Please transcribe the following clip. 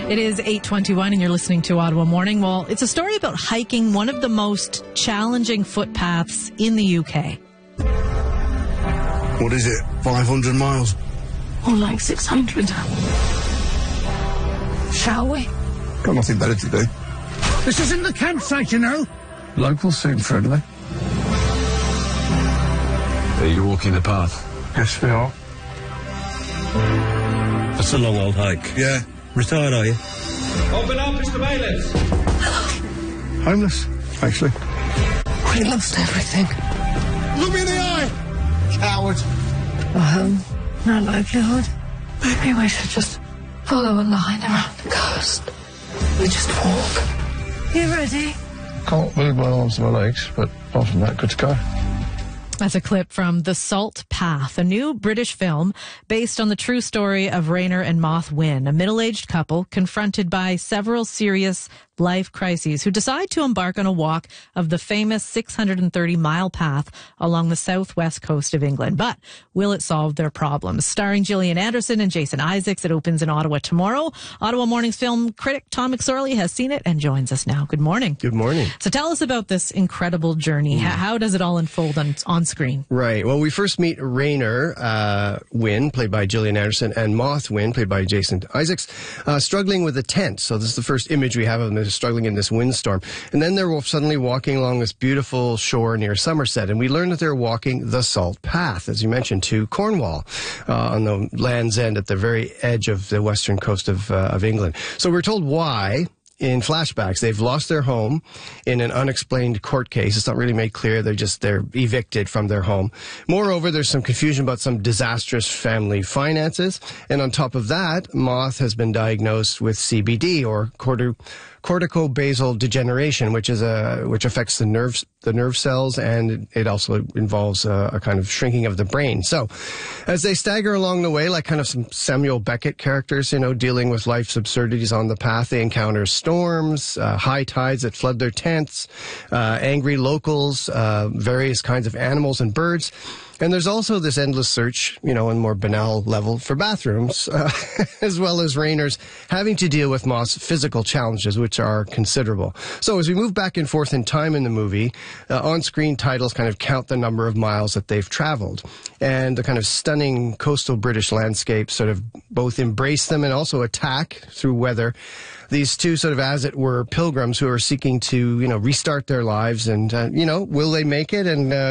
It is 8:21 and you're listening to Ottawa Morning. Well, it's a story about hiking one of the most challenging footpaths in the UK. What is it, 500 miles? Or like 600. Shall we? Got nothing better to do. This isn't the campsite, you know. Locals seem friendly. Are you walking the path? Yes, we are. That's a long old hike. Yeah. Retired, are you? Open up, Mr. Bailiffs. Homeless, actually. We lost everything. Look me in the eye! Coward. Well, no livelihood. Maybe we should just follow a line around the coast. We just walk. You ready? Can't move my arms and my legs, but apart from that, good to go. That's a clip from The Salt Path, a new British film based on the true story of Rainer and Moth Wynne, a middle-aged couple confronted by several serious life crises who decide to embark on a walk of the famous 630-mile path along the southwest coast of England. But will it solve their problems? Starring Gillian Anderson and Jason Isaacs, it opens in Ottawa tomorrow. Ottawa Morning's film critic Tom McSorley has seen it and joins us now. Good morning. Good morning. So tell us about this incredible journey. How does it all unfold on screen? Right. Well, we first meet Rainer Wynne, played by Gillian Anderson, and Moth Wynne, played by Jason Isaacs, struggling with a tent. So this is the first image we have of them struggling in this windstorm. And then they're suddenly walking along this beautiful shore near Somerset. And we learn that they're walking the Salt Path, as you mentioned, to Cornwall, on the Land's End at the very edge of the western coast of England. So we're told why. In flashbacks, they've lost their home in an unexplained court case. It's not really made clear. They're evicted from their home. Moreover, there's some confusion about some disastrous family finances. And on top of that, Moth has been diagnosed with CBD, or corticobasal degeneration, which affects the nerve cells, and it also involves a kind of shrinking of the brain. So as they stagger along the way, like kind of some Samuel Beckett characters, dealing with life's absurdities on the path, they encounter storms, high tides that flood their tents, angry locals, various kinds of animals and birds. And there's also this endless search, on more banal level for bathrooms, as well as Rainer's having to deal with Moth's physical challenges, which are considerable. So as we move back and forth in time in the movie, on-screen titles kind of count the number of miles that they've traveled. And the kind of stunning coastal British landscape sort of both embrace them and also attack through weather these two sort of, as it were, pilgrims who are seeking to, restart their lives. And, will they make it? And